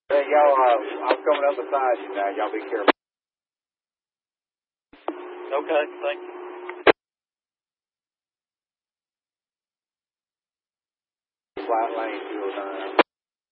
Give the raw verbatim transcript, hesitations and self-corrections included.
Hey, y'all, uh, I'm coming up beside you now. Y'all be careful. Okay, thank you. Flat lane, two oh nine.